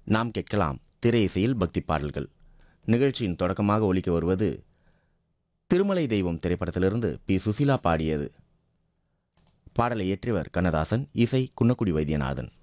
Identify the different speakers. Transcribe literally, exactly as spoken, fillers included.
Speaker 1: நாம் கேட்கலாம் திரை இசையில் பக்தி பாடல்கள். நிகழ்ச்சியின் தொடக்கமாக ஒலிக்க வருவது திருமலை தெய்வம் திரைப்படத்திலிருந்து பி சுசீலா பாடியது. பாடலை இயற்றியவர் கண்ணதாசன், இசை குன்னக்குடி வைத்தியநாதன்.